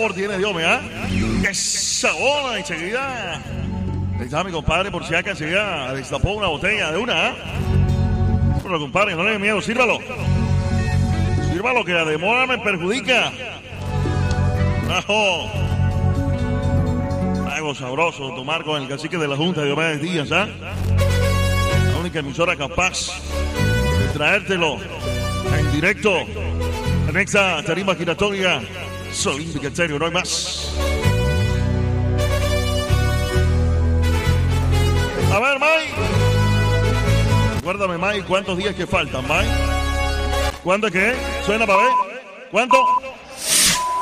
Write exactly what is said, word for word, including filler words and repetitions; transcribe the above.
sabor tiene Dios, ¿verdad? ¡Qué sabor! Enseguida. Ahí está mi compadre, por si acaso llega, destapó una botella de una, ¿eh? Pero compadre, no le dé miedo, sírvalo. Sírvalo, que la demora me perjudica. ¡Ajo! Algo sabroso, tomar con el cacique de la Junta de Diomedes Díaz, ¿ah? ¿eh? La única emisora capaz de traértelo en directo en esta tarima giratoria Olímpica Estéreo, no hay más. A ver, Mike. Recuérdame, Mike, ¿cuántos días que faltan, Mike? ¿Cuánto es que? ¿Suena para ver? ¿Cuánto?